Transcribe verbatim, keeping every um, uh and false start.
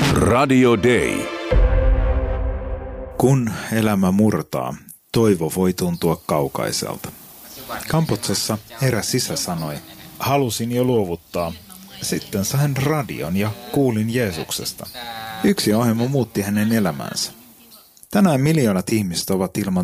Radio Day. Kun elämä murtaa, toivo voi tuntua kaukaiselta. Kamputsessa eräs isä sanoi, halusin jo luovuttaa. Sitten sain radion ja kuulin Jeesuksesta. Yksi ohjelma muutti hänen elämänsä. Tänään miljoonat ihmiset ovat ilman